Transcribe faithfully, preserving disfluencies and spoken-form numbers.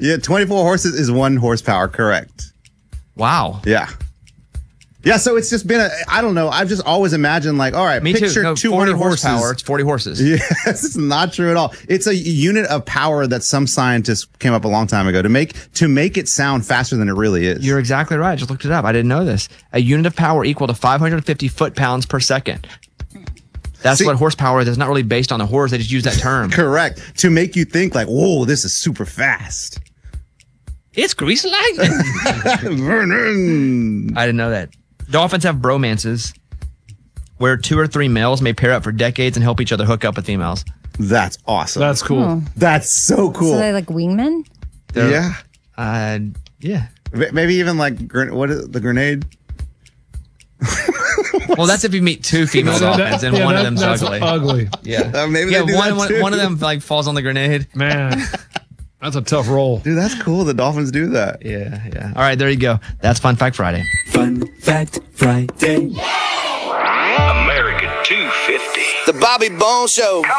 Yeah, twenty-four horses is one horsepower, correct. Wow. Yeah. Yeah, so it's just been a, I don't know, I've just always imagined like, all right, Me picture too. No, two forty hundred horses. horsepower. It's forty horses. Yes, it's not true at all. It's a unit of power that some scientists came up a long time ago to make to make it sound faster than it really is. You're exactly right. I just looked it up. I didn't know this. A unit of power equal to five hundred fifty foot-pounds per second. That's See, what horsepower is. It's not really based on the horse. They just use that term. Correct. To make you think like, whoa, this is super fast. It's grease lightning. Vernon. I didn't know that. Dolphins have bromances where two or three males may pair up for decades and help each other hook up with females. That's awesome. That's cool. Oh. That's so cool. So they like wingmen? They're- yeah. Uh, yeah. M- Maybe even like, gren- what is it, the grenade? Well, that's if you meet two female That- dolphins and yeah, one that- of them's that's ugly. ugly. Yeah. Uh, maybe yeah, they do one, that one, too. one of them like falls on the grenade. Man, that's a tough roll. Dude, that's cool. The dolphins do that. Yeah, yeah. All right, there you go. That's Fun Fact Friday. Fun Fact Friday. American two fifty. The Bobby Bone Show.